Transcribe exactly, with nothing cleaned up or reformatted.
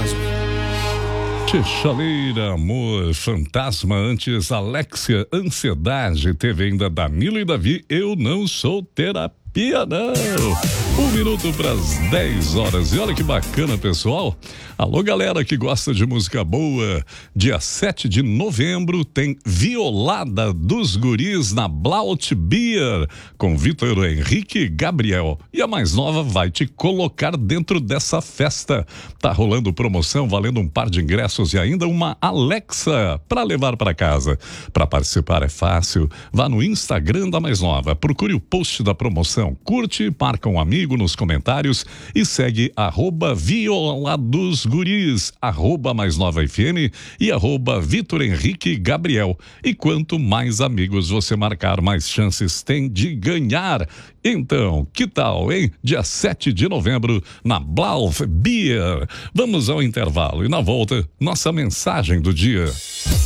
fantasma. Chaleira, amor, fantasma, antes Alexia, ansiedade, teve ainda Danilo e Davi, eu não sou terapia, não. Um minuto para as dez horas. E olha que bacana, pessoal. Alô, galera que gosta de música boa. Dia sete de novembro tem Violada dos Guris na Blaut Beer com Vitor Henrique e Gabriel. E a mais nova vai te colocar dentro dessa festa. Tá rolando promoção valendo um par de ingressos e ainda uma Alexa para levar para casa. Para participar é fácil. Vá no Instagram da mais nova. Procure o post da promoção. Curte, marca um amigo nos comentários e segue arroba Violados Guris, arroba mais nova F M e arroba Vitor Henrique Gabriel. E quanto mais amigos você marcar, mais chances tem de ganhar. Então, que tal, hein? Dia sete de novembro na Blaut Beer. Vamos ao intervalo e na volta, nossa mensagem do dia.